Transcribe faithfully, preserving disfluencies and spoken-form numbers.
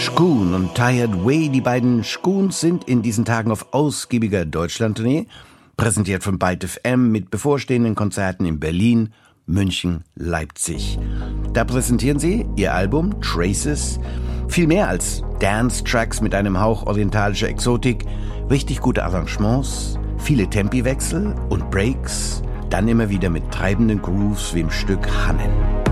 Shkoon und Tired Way, die beiden Shkoons sind in diesen Tagen auf ausgiebiger Deutschlandtournee, präsentiert von Byte F M mit bevorstehenden Konzerten in Berlin, München, Leipzig. Da präsentieren sie ihr Album Traces, viel mehr als Dance-Tracks mit einem Hauch orientalischer Exotik, richtig gute Arrangements, viele Tempiwechsel und Breaks, dann immer wieder mit treibenden Grooves wie im Stück Hannen.